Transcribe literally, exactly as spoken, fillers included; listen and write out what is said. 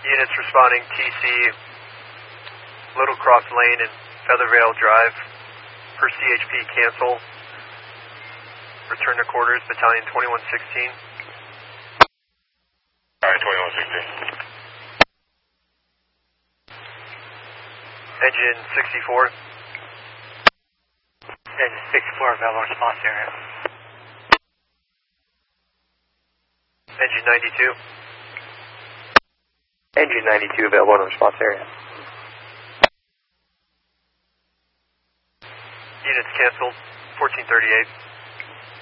Units responding T C, Little Cross Lane and Feathervale Drive. Per C H P cancel. Return to quarters, Battalion twenty-one sixteen. Alright, twenty-one sixteen. Engine sixty-four. Engine sixty-four, available response area. Engine ninety-two. Engine ninety-two, available in the response area. Units canceled, fourteen thirty-eight.